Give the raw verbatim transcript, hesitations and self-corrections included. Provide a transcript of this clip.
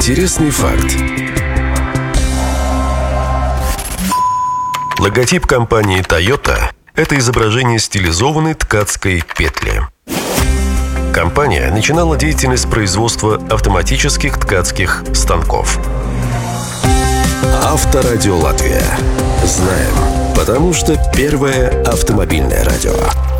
Интересный факт. Логотип компании Toyota – это изображение стилизованной ткацкой петли. Компания начинала деятельность производства автоматических ткацких станков. Авторадио Латвия. Знаем, потому что первое автомобильное радио.